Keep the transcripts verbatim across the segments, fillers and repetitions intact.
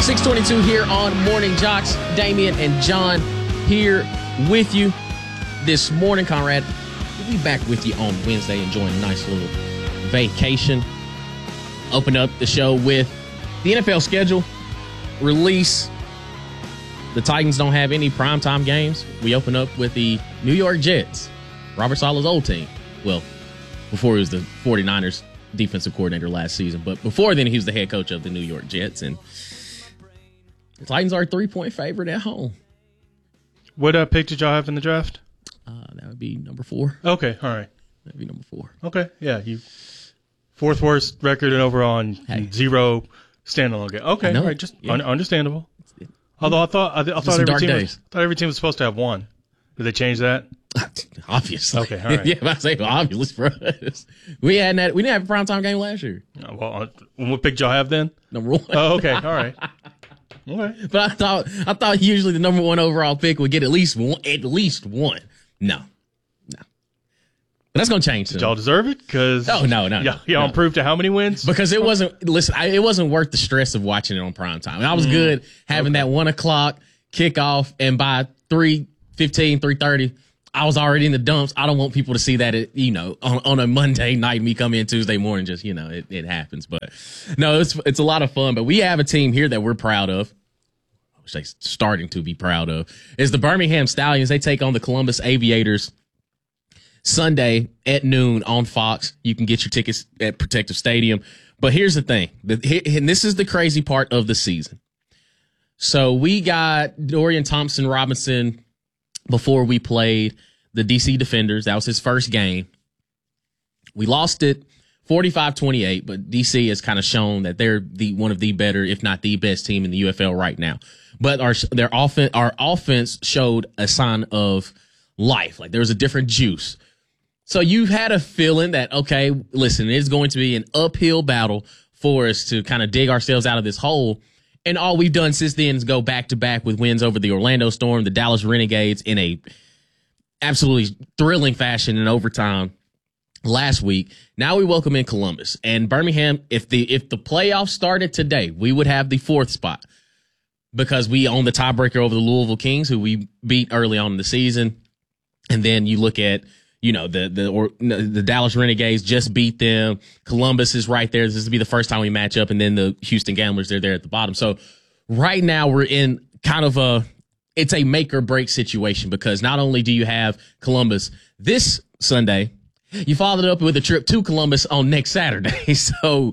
six twenty-two here on Morning Jocks. Damian and John here with you this morning. Conrad, we'll be back with you on Wednesday, enjoying a nice little vacation. Open up the show with the N F L schedule release. The Titans don't have any primetime games. We open up with the New York Jets, Robert Saleh's old team. Well, before he was the 49ers defensive coordinator last season, but before then he was the head coach of the New York Jets, and the Titans are a three-point favorite at home. What uh, pick did y'all have in the draft? Uh, that would be number four. Okay, all right. That would be number four. Okay, yeah, you fourth worst record in overall and Hey. zero standalone game. Okay, all right, just Yeah. un- understandable. Although I thought I, th- I thought some every dark team was, days. thought every team was supposed to have one. Did they change that? Obviously. Okay, all right. Yeah, I say obvious for us. We had that. We didn't have a primetime game last year. Uh, well, uh, what pick did y'all have then? Number one. Oh, okay, all right. Okay. But I thought I thought usually the number one overall pick would get at least one. At least one. No, no. But that's gonna change. Did y'all deserve it? Because Oh, no, no, no, y'all, y'all no. improved to how many wins? Because it wasn't. Listen, I, it wasn't worth the stress of watching it on primetime. I was good having that one o'clock kickoff, and by three fifteen, three thirty, I was already in the dumps. I don't want people to see that, it, you know, on, on a Monday night, me come in Tuesday morning, just, you know, it, it happens. But no, it's it's a lot of fun. But we have a team here that we're proud of. I would say starting to be proud of is the Birmingham Stallions. They take on the Columbus Aviators Sunday at noon on Fox. You can get your tickets at Protective Stadium. But here's the thing, and this is the crazy part of the season. So we got Dorian Thompson-Robinson before we played the D C Defenders. That was his first game. We lost it forty-five twenty-eight, but D C has kind of shown that they're the one of the better, if not the best team in the U F L right now. But our their offense, our offense showed a sign of life. Like there was a different juice. So you've had a feeling that, okay, listen, it's going to be an uphill battle for us to kind of dig ourselves out of this hole. And all we've done since then is go back to back with wins over the Orlando Storm, the Dallas Renegades in a absolutely thrilling fashion in overtime last week. Now we welcome in Columbus and Birmingham. If the if the playoffs started today, we would have the fourth spot because we own the tiebreaker over the Louisville Kings, who we beat early on in the season. And then you look at, you know, the the or the Dallas Renegades just beat them. Columbus is right there. This will be the first time we match up, and then the Houston Gamblers, they're there at the bottom. So right now we're in kind of a it's a make or break situation because not only do you have Columbus this Sunday, you followed it up with a trip to Columbus on next Saturday. So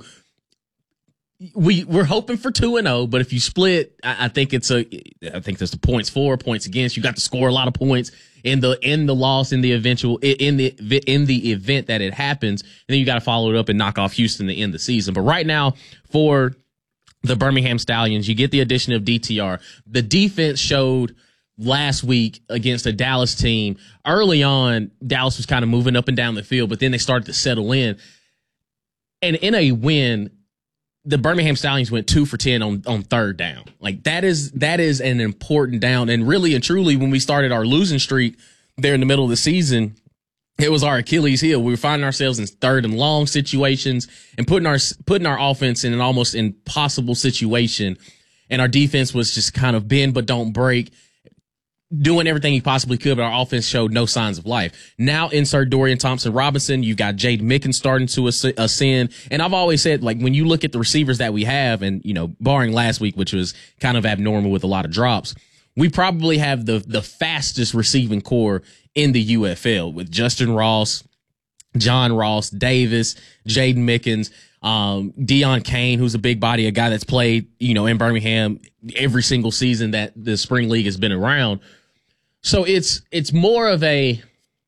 we we're hoping for two and zero, but if you split, I, I think it's a I think there's the points for, points against. You got to score a lot of points in the in the loss in the eventual in the in the event that it happens, and then you got to follow it up and knock off Houston to end the season. But right now for the Birmingham Stallions, you get the addition of D T R. The defense showed last week against a Dallas team. Early on, Dallas was kind of moving up and down the field, but then they started to settle in. And in a win, the Birmingham Stallions went two for ten on, on third down. Like that is, that is an important down. And really and truly, when we started our losing streak there in the middle of the season, it was our Achilles heel. We were finding ourselves in third and long situations and putting our, putting our offense in an almost impossible situation. And our defense was just kind of bend but don't break, doing everything he possibly could, but our offense showed no signs of life. Now insert Dorian Thompson-Robinson. You've got Jade Mickens starting to ascend. And I've always said, like, when you look at the receivers that we have, and, you know, barring last week, which was kind of abnormal with a lot of drops, we probably have the the fastest receiving core in the U F L with Justin Ross, John Ross, Davis, Jaden Mickens, um, Deion Kane, who's a big body, a guy that's played, you know, in Birmingham every single season that the spring league has been around. So it's it's more of a,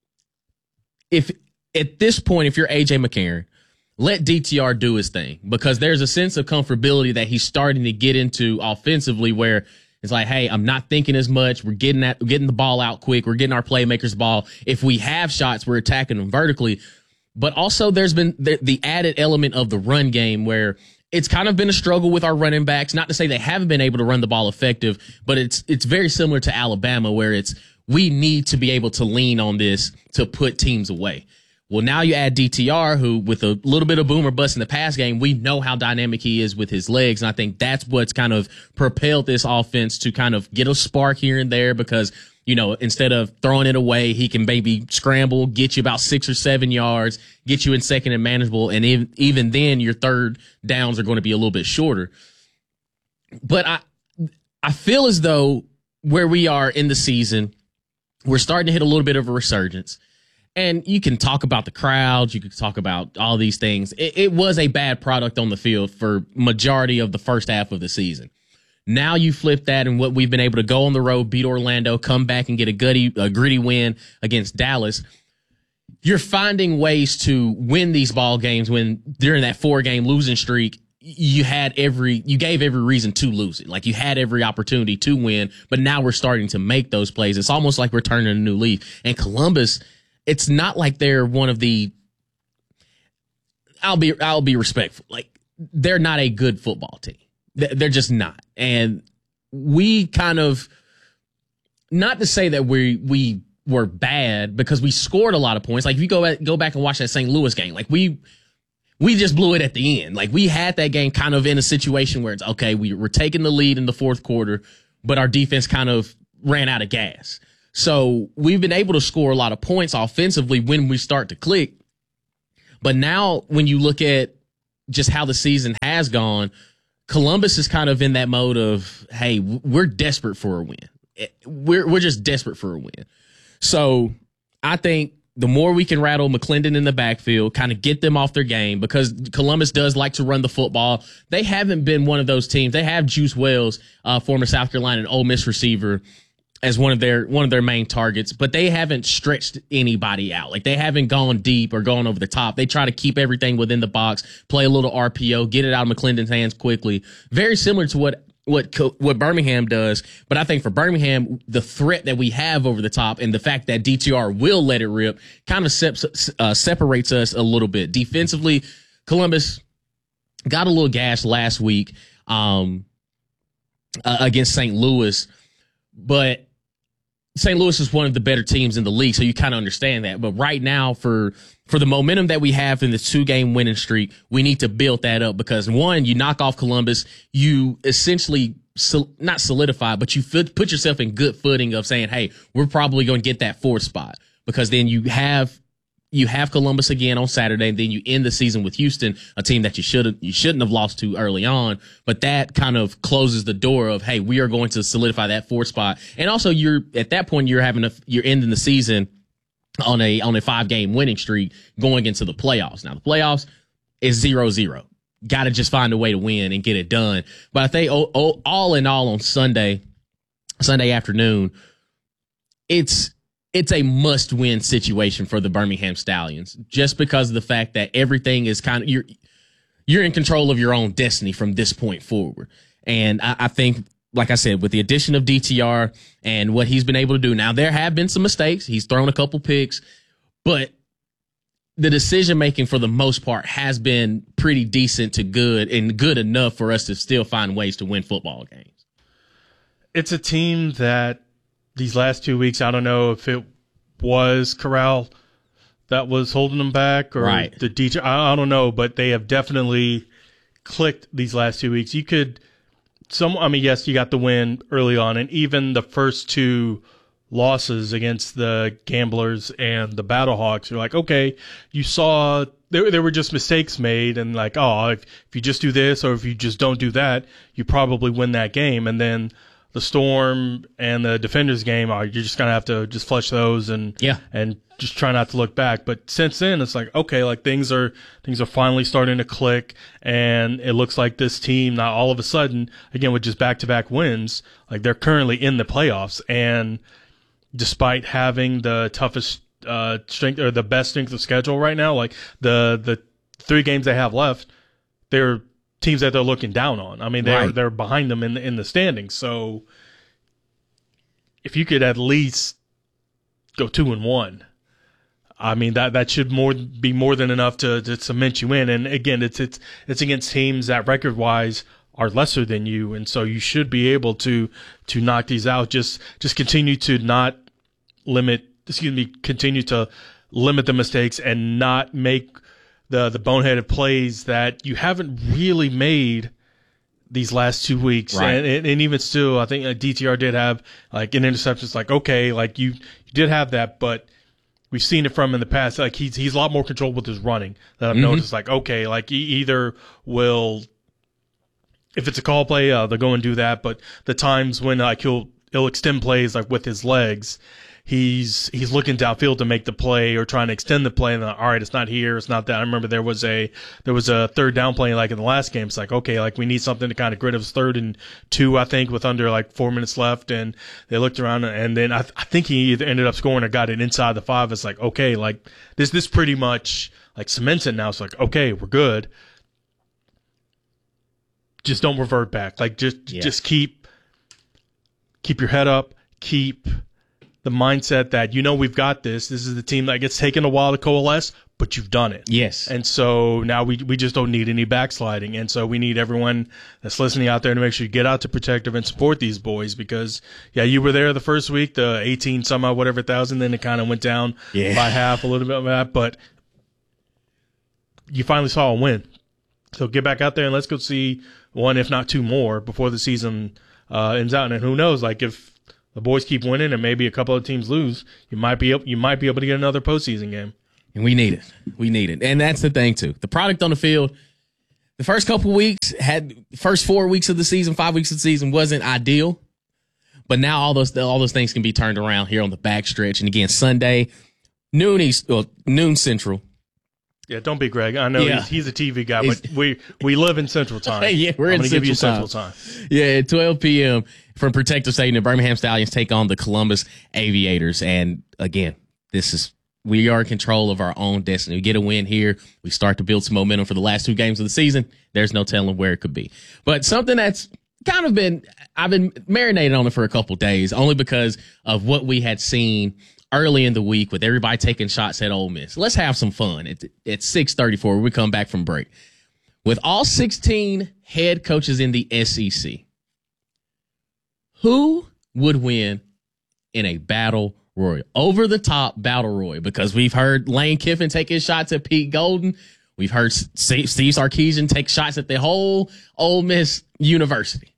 if at this point, if you're A J McCarron, let D T R do his thing, because there's a sense of comfortability that he's starting to get into offensively where it's like, hey, I'm not thinking as much. We're getting that, we're getting the ball out quick. We're getting our playmakers the ball. If we have shots, we're attacking them vertically. But also there's been the, the added element of the run game where it's kind of been a struggle with our running backs. Not to say they haven't been able to run the ball effective, but it's it's very similar to Alabama where it's we need to be able to lean on this to put teams away. Well, now you add D T R, who with a little bit of boom or bust in the pass game, we know how dynamic he is with his legs. And I think that's what's kind of propelled this offense to kind of get a spark here and there because, you know, instead of throwing it away, he can maybe scramble, get you about six or seven yards, get you in second and manageable. And even, even then your third downs are going to be a little bit shorter. But I, I feel as though where we are in the season, we're starting to hit a little bit of a resurgence. And you can talk about the crowds. You can talk about all these things. It, it was a bad product on the field for majority of the first half of the season. Now you flip that and what we've been able to go on the road, beat Orlando, come back and get a gutty, a gritty win against Dallas. You're finding ways to win these ball games when during that four game losing streak, you had every, you gave every reason to lose it. Like you had every opportunity to win, but now we're starting to make those plays. It's almost like we're turning a new leaf. And Columbus, it's not like they're one of the, I'll be, I'll be respectful. Like they're not a good football team. They're just not. And we kind of, not to say that we, we were bad because we scored a lot of points. Like if you go back, go back and watch that Saint Louis game, like we, we just blew it at the end. Like we had that game kind of in a situation where it's okay. We were taking the lead in the fourth quarter, but our defense kind of ran out of gas. So we've been able to score a lot of points offensively when we start to click. But now when you look at just how the season has gone, Columbus is kind of in that mode of, hey, we're desperate for a win. We're, we're just desperate for a win. So I think the more we can rattle McClendon in the backfield, kind of get them off their game because Columbus does like to run the football. They haven't been one of those teams. They have Juice Wells, uh, former South Carolina and Ole Miss receiver, as one of their one of their main targets, but they haven't stretched anybody out. Like they haven't gone deep or gone over the top. They try to keep everything within the box, play a little R P O, get it out of McClendon's hands quickly. Very similar to what what what Birmingham does, but I think for Birmingham, the threat that we have over the top and the fact that D T R will let it rip kind of sep- uh, separates us a little bit. Defensively, Columbus got a little gash last week um, uh, against Saint Louis, but Saint Louis is one of the better teams in the league, so you kind of understand that. But right now, for for the momentum that we have in the two-game winning streak, we need to build that up because, one, you knock off Columbus, you essentially sol- not solidify, but you f- put yourself in good footing of saying, hey, we're probably going to get that fourth spot because then you have you have Columbus again on Saturday, and then you end the season with Houston, a team that you should you shouldn't have lost to early on. But that kind of closes the door of, hey, we are going to solidify that fourth spot. And also, you're at that point you're having a you're ending the season on a on a five game winning streak going into the playoffs. Now the playoffs is zero zero. Got to just find a way to win and get it done. But I think oh, oh, all in all on Sunday Sunday afternoon, it's. It's a must-win situation for the Birmingham Stallions, just because of the fact that everything is kind of you're you're in control of your own destiny from this point forward. And I, I think, like I said, with the addition of D T R and what he's been able to do, now there have been some mistakes. He's thrown a couple picks, but the decision making for the most part has been pretty decent to good and good enough for us to still find ways to win football games. It's a team that these last two weeks, I don't know if it was Corral that was holding them back or right. the D J. I, I don't know, but they have definitely clicked these last two weeks. You could, some. I mean, yes, you got the win early on, and even the first two losses against the Gamblers and the Battlehawks, you're like, okay, you saw there there were just mistakes made, and like, oh, if, if you just do this or if you just don't do that, you probably win that game, and then the Storm and the Defenders game, you're just gonna have to just flush those and yeah. and just try not to look back. But since then, it's like, okay, like things are things are finally starting to click, and it looks like this team now all of a sudden, again with just back to back wins, like they're currently in the playoffs, and despite having the toughest uh, strength or the best strength of schedule right now, like the the three games they have left, they're teams that they're looking down on. I mean, they're right. they're behind them in the, in the standings. So if you could at least go two and one, I mean that that should more be more than enough to, to cement you in. And again, it's it's it's against teams that record wise are lesser than you, and so you should be able to to knock these out. Just just continue to not limit. Excuse me, continue to limit the mistakes and not make the the boneheaded plays that you haven't really made these last two weeks. Right. And, and, and even still, I think uh, D T R did have like an interception. It's like, okay, like you, you did have that, but we've seen it from in the past. Like he's he's a lot more controlled with his running. That I've mm-hmm. noticed. Like, okay, like he either will, if it's a call play, uh, they'll go and do that. But the times when like he'll he'll extend plays like with his legs, he's he's looking downfield to make the play or trying to extend the play. And then, all right, it's not here, it's not that. I remember there was a there was a third down play like in the last game. It's like, okay, like we need something to kind of grit us third and two, I think, with under like four minutes left. And they looked around, and then I, I think he either ended up scoring or got it inside the five. It's like, okay, like this this pretty much like cements it now. It's like, okay, we're good. Just don't revert back. Like just yeah. just keep keep your head up. Keep the mindset that, you know, we've got this. This is the team that gets taken a while to coalesce, but you've done it. Yes. And so now we we just don't need any backsliding. And so we need everyone that's listening out there to make sure you get out to Protective and support these boys because, yeah, you were there the first week, the eighteen some odd whatever thousand, then it kind of went down yeah. by half, a little bit of that, but you finally saw a win. So get back out there and let's go see one, if not two more, before the season uh, ends out. And who knows, like if the boys keep winning and maybe a couple of teams lose, you might be you might be able to get another postseason game. And we need it. We need it. And that's the thing, too. The product on the field, the first couple weeks, had first four weeks of the season, five weeks of the season wasn't ideal. But now all those all those things can be turned around here on the backstretch. And again, Sunday, noon East, well, noon Central. Yeah, don't be Greg. I know yeah. he's, he's a T V guy, but we, we live in Central Time. yeah, we're I'm in gonna Central, give you time. Central Time. Yeah, at twelve p.m. from Protective Stadium, the Birmingham Stallions take on the Columbus Aviators. And again, this is we are in control of our own destiny. We get a win here. We start to build some momentum for the last two games of the season. There's no telling where it could be. But something that's kind of been I've been marinated on it for a couple days, only because of what we had seen early in the week with everybody taking shots at Ole Miss. Let's have some fun at, at six thirty-four when we come back from break. With all sixteen head coaches in the S E C, who would win in a battle royal? Over the top battle royal, because we've heard Lane Kiffin taking shots at Pete Golden. We've heard Steve Sarkisian take shots at the whole Ole Miss University.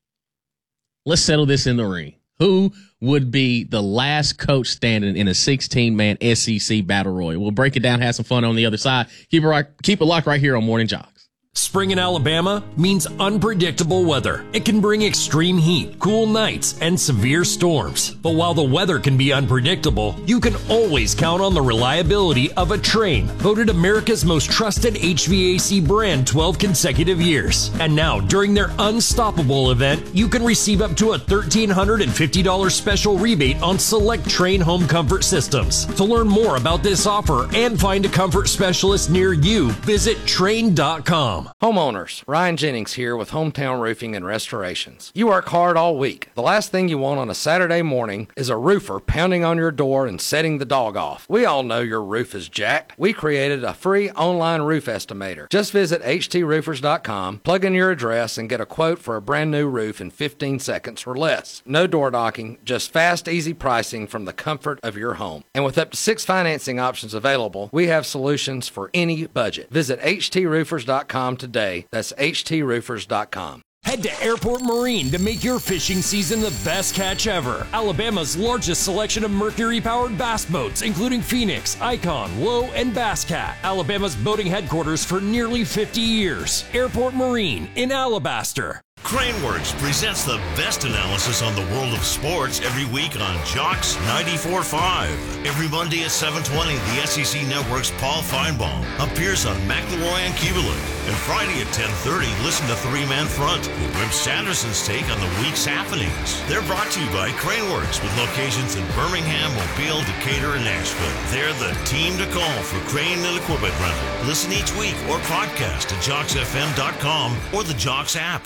Let's settle this in the ring. Who would be the last coach standing in a sixteen-man S E C battle royal? We'll break it down, have some fun on the other side. Keep it right, keep it locked right here on Morning Jogs. Spring in Alabama means unpredictable weather. It can bring extreme heat, cool nights, and severe storms. But while the weather can be unpredictable, you can always count on the reliability of a Trane, voted America's most trusted H V A C brand twelve consecutive years. And now, during their Unstoppable event, you can receive up to a one thousand three hundred fifty dollars special rebate on select Trane home comfort systems. To learn more about this offer and find a comfort specialist near you, visit Trane dot com. Homeowners, Ryan Jennings here with Hometown Roofing and Restorations. You work hard all week. The last thing you want on a Saturday morning is a roofer pounding on your door and setting the dog off. We all know your roof is jacked. We created a free online roof estimator. Just visit H T roofers dot com, plug in your address, and get a quote for a brand new roof in fifteen seconds or less. No door knocking, just fast, easy pricing from the comfort of your home. And with up to six financing options available, we have solutions for any budget. Visit H T roofers dot com today. That's H T roofers dot com. Head to Airport Marine to make your fishing season the best catch ever. Alabama's largest selection of Mercury-powered bass boats, including Phoenix, Icon, Lowe, and Bass Cat. Alabama's boating headquarters for nearly fifty years. Airport Marine in Alabaster. Craneworks presents the best analysis on the world of sports every week on Jocks ninety-four point five. Every Monday at seven twenty, the S E C Network's Paul Feinbaum appears on McElroy and Kubelik. And Friday at ten thirty, listen to Three Man Front with Wimp Sanderson's take on the week's happenings. They're brought to you by Craneworks with locations in Birmingham, Mobile, Decatur, and Nashville. They're the team to call for crane and equipment rental. Listen each week or podcast at jocks f m dot com or the Jocks app.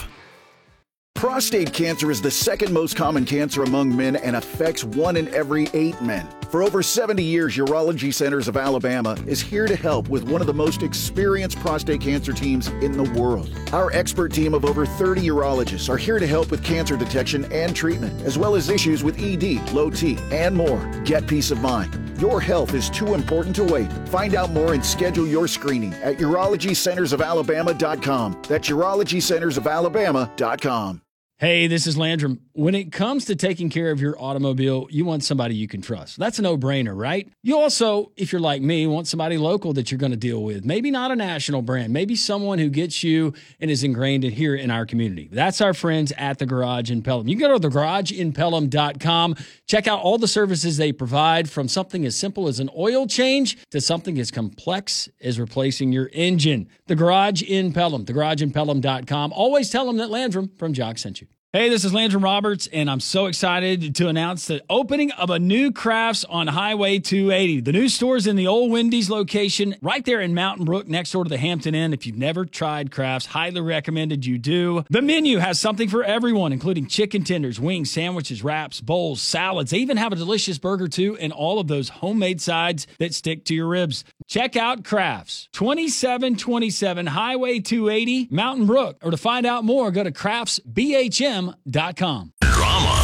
Prostate cancer is the second most common cancer among men and affects one in every eight men. For over seventy years, Urology Centers of Alabama is here to help with one of the most experienced prostate cancer teams in the world. Our expert team of over thirty urologists are here to help with cancer detection and treatment, as well as issues with E D, low T, and more. Get peace of mind. Your health is too important to wait. Find out more and schedule your screening at urology centers of alabama dot com. That's urology centers of alabama dot com. Hey, this is Landrum. When it comes to taking care of your automobile, you want somebody you can trust. That's a no-brainer, right? You also, if you're like me, want somebody local that you're going to deal with. Maybe not a national brand. Maybe someone who gets you and is ingrained in here in our community. That's our friends at The Garage in Pelham. You can go to the garage in pelham dot com. Check out all the services they provide, from something as simple as an oil change to something as complex as replacing your engine. The Garage in Pelham, the garage in pelham dot com. Always tell them that Landrum from Jock sent you. Hey, this is Landrum Roberts, and I'm so excited to announce the opening of a new Crafts on Highway two eighty. The new store's in the old Wendy's location right there in Mountain Brook next door to the Hampton Inn. If you've never tried Crafts, highly recommended you do. The menu has something for everyone, including chicken tenders, wings, sandwiches, wraps, bowls, salads. They even have a delicious burger, too, and all of those homemade sides that stick to your ribs. Check out Crafts, twenty-seven twenty-seven Highway two eighty, Mountain Brook. Or to find out more, go to crafts b h m dot com. Drama.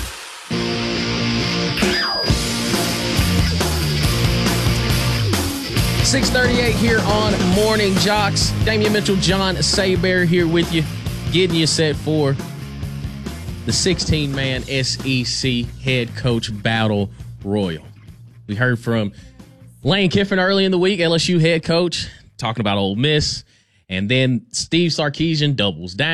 six thirty-eight here on Morning Jocks. Damian Mitchell, John Saybear here with you, getting you set for the sixteen-man S E C head coach battle royal. We heard from Lane Kiffin early in the week, L S U head coach, talking about Ole Miss, and then Steve Sarkisian doubles down.